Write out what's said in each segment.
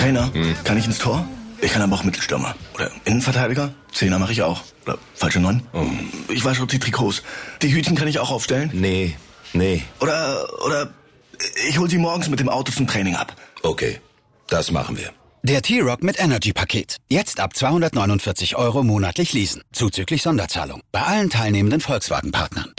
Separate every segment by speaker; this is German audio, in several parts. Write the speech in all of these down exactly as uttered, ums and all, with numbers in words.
Speaker 1: Trainer,
Speaker 2: Hm.
Speaker 1: kann ich ins Tor? Ich kann aber auch Mittelstürmer. Oder Innenverteidiger? Zehner mache ich auch. Oder falsche Neun?
Speaker 2: Oh.
Speaker 1: Ich wasche die Trikots. Die Hütchen kann ich auch aufstellen?
Speaker 2: Nee, nee.
Speaker 1: Oder, oder ich hol sie morgens mit dem Auto zum Training ab.
Speaker 2: Okay, das machen wir.
Speaker 3: Der T-Rock mit Energy-Paket. Jetzt ab zweihundertneunundvierzig Euro monatlich leasen. Zuzüglich Sonderzahlung. Bei allen teilnehmenden Volkswagen-Partnern.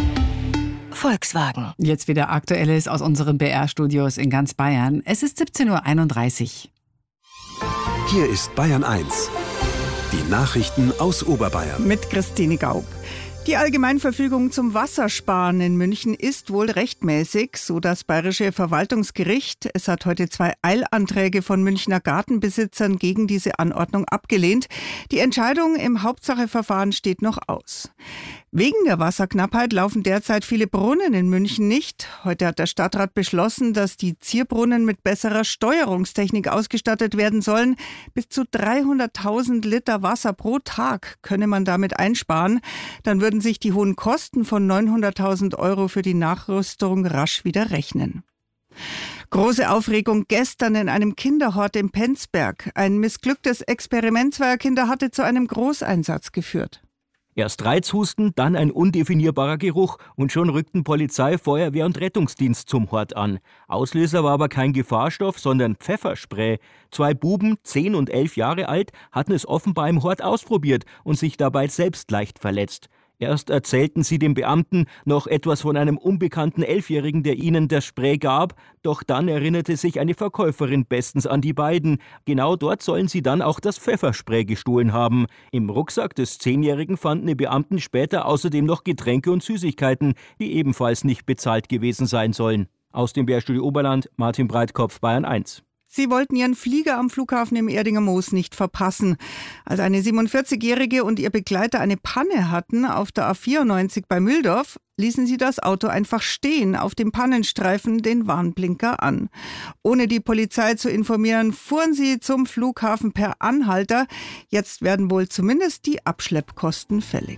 Speaker 4: Volkswagen.
Speaker 5: Jetzt wieder Aktuelles aus unseren B R-Studios in ganz Bayern. Es ist siebzehn Uhr einunddreißig.
Speaker 6: Hier ist Bayern eins. Die Nachrichten aus Oberbayern.
Speaker 7: Mit Christine Gaub. Die Allgemeinverfügung zum Wassersparen in München ist wohl rechtmäßig, so das Bayerische Verwaltungsgericht. Es hat heute zwei Eilanträge von Münchner Gartenbesitzern gegen diese Anordnung abgelehnt. Die Entscheidung im Hauptsacheverfahren steht noch aus. Wegen der Wasserknappheit laufen derzeit viele Brunnen in München nicht. Heute hat der Stadtrat beschlossen, dass die Zierbrunnen mit besserer Steuerungstechnik ausgestattet werden sollen. Bis zu dreihunderttausend Liter Wasser pro Tag könne man damit einsparen. Dann würden sich die hohen Kosten von neunhunderttausend Euro für die Nachrüstung rasch wieder rechnen. Große Aufregung gestern in einem Kinderhort in Penzberg. Ein missglücktes Experiment zweier Kinder hatte zu einem Großeinsatz geführt.
Speaker 8: Erst Reizhusten, dann ein undefinierbarer Geruch und schon rückten Polizei, Feuerwehr und Rettungsdienst zum Hort an. Auslöser war aber kein Gefahrstoff, sondern Pfefferspray. Zwei Buben, zehn und elf Jahre alt, hatten es offenbar im Hort ausprobiert und sich dabei selbst leicht verletzt. Erst erzählten sie dem Beamten noch etwas von einem unbekannten Elfjährigen, der ihnen das Spray gab. Doch dann erinnerte sich eine Verkäuferin bestens an die beiden. Genau dort sollen sie dann auch das Pfefferspray gestohlen haben. Im Rucksack des Zehnjährigen fanden die Beamten später außerdem noch Getränke und Süßigkeiten, die ebenfalls nicht bezahlt gewesen sein sollen. Aus dem B R-Studio Oberland, Martin Breitkopf, Bayern eins.
Speaker 7: Sie wollten ihren Flieger am Flughafen im Erdinger Moos nicht verpassen. Als eine siebenundvierzigjährige und ihr Begleiter eine Panne hatten auf der A vierundneunzig bei Mühldorf, ließen sie das Auto einfach stehen, auf dem Pannenstreifen den Warnblinker an. Ohne die Polizei zu informieren, fuhren sie zum Flughafen per Anhalter. Jetzt werden wohl zumindest die Abschleppkosten fällig.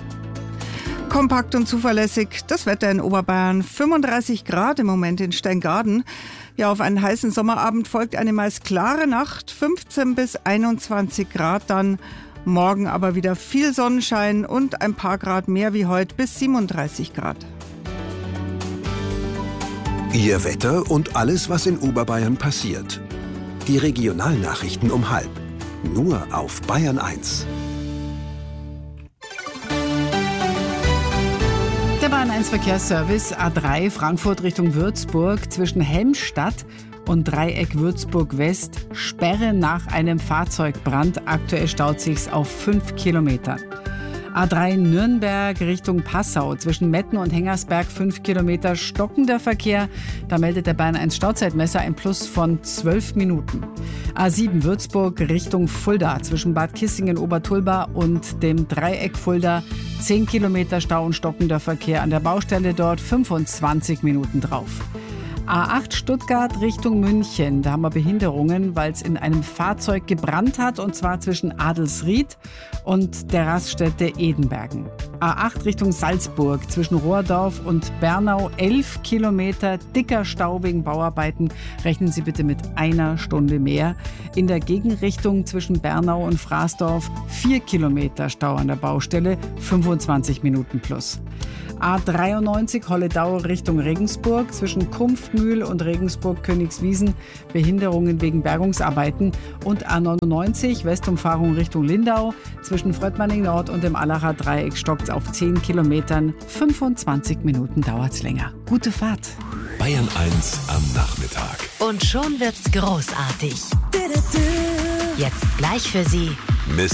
Speaker 7: Kompakt und zuverlässig, das Wetter in Oberbayern, fünfunddreißig Grad im Moment in Steingaden. Ja, auf einen heißen Sommerabend folgt eine meist klare Nacht, fünfzehn bis einundzwanzig Grad dann. Morgen aber wieder viel Sonnenschein und ein paar Grad mehr wie heute bis siebenunddreißig Grad.
Speaker 6: Ihr Wetter und alles, was in Oberbayern passiert. Die Regionalnachrichten um halb. Nur auf Bayern eins.
Speaker 5: Der Bayern eins Verkehrsservice A drei Frankfurt Richtung Würzburg zwischen Helmstadt und Dreieck Würzburg West. Sperre nach einem Fahrzeugbrand. Aktuell staut sich's auf fünf Kilometer. A drei Nürnberg Richtung Passau zwischen Metten und Hengersberg fünf Kilometer stockender Verkehr. Da meldet der Bayern eins Stauzeitmesser ein Plus von zwölf Minuten. A sieben Würzburg Richtung Fulda zwischen Bad Kissingen Obertulba und dem Dreieck Fulda zehn Kilometer Stau und stockender Verkehr an der Baustelle dort, fünfundzwanzig Minuten drauf. A acht Stuttgart Richtung München, da haben wir Behinderungen, weil es in einem Fahrzeug gebrannt hat, und zwar zwischen Adelsried und der Raststätte Edenbergen. A acht Richtung Salzburg zwischen Rohrdorf und Bernau, elf Kilometer, dicker Stau wegen Bauarbeiten, rechnen Sie bitte mit einer Stunde mehr. In der Gegenrichtung zwischen Bernau und Fraßdorf vier Kilometer Stau an der Baustelle, fünfundzwanzig Minuten plus. A dreiundneunzig Holledau Richtung Regensburg zwischen Kumpfmühl und Regensburg-Königswiesen, Behinderungen wegen Bergungsarbeiten, und A neunundneunzig Westumfahrung Richtung Lindau zwischen Fröttmanning Nord und dem Allacher Dreieck stockt's auf zehn Kilometern, fünfundzwanzig Minuten dauert's länger. Gute Fahrt.
Speaker 6: Bayern eins am Nachmittag.
Speaker 4: Und schon wird's großartig. Jetzt gleich für Sie
Speaker 6: Miss